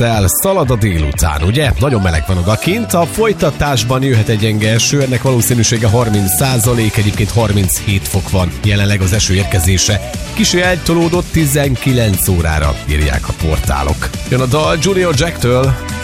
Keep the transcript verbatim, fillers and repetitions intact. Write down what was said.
El szalad a délután, ugye? Nagyon meleg van odakint, a folytatásban jöhet egy gyenge eső, ennek valószínűsége harminc százalék, egyébként harminchét fok van jelenleg az eső érkezése. Kicsi eltolódott tizenkilenc órára, írják a portálok. Jön a dal Junior Jacktől.